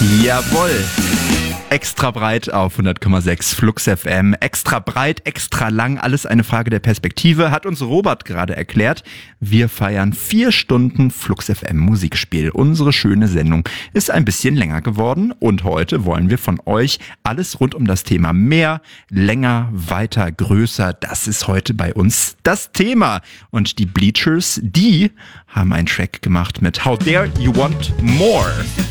Jawohl. Extra breit auf 100,6 Flux FM. Extra breit, extra lang, alles eine Frage der Perspektive, hat uns Robert gerade erklärt. Wir feiern 4 Stunden Flux FM Musikspiel. Unsere schöne Sendung ist ein bisschen länger geworden und heute wollen wir von euch alles rund um das Thema mehr, länger, weiter, größer. Das ist heute bei uns das Thema. Und die Bleachers, die haben einen Track gemacht mit How Dare You Want More.